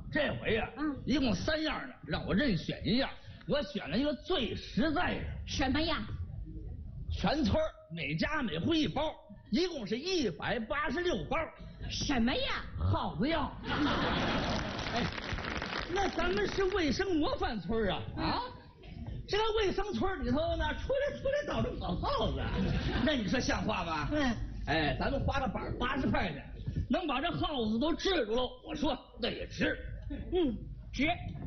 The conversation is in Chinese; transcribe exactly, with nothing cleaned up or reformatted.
这回呀、啊，嗯，一共三样呢，让我任选一样，我选了一个最实在的。 什么呀？ 全村每家每户一包，一共是一百八十六包。 什么呀？ 耗子药。哎，那咱们是卫生模范村啊啊！这个卫生村里头呢，出来出来到处跑耗子，那你说像话吗？嗯。哎，咱们花个板八十块钱，能把这耗子都治住了，我说那也值。 嗯，值。